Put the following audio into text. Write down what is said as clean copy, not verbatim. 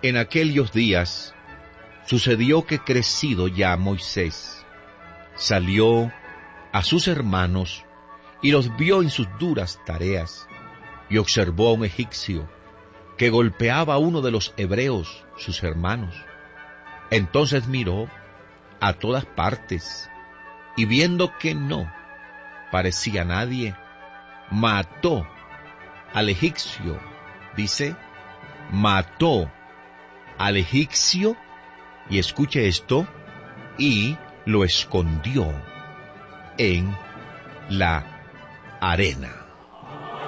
En aquellos días sucedió que crecido ya Moisés, salió a sus hermanos y los vio en sus duras tareas, y observó a un egipcio que golpeaba a uno de los hebreos, sus hermanos. Entonces miró a todas partes, y viendo que no parecía nadie, mató al egipcio. Dice, mató al egipcio, y escuche esto, y lo escondió en la arena.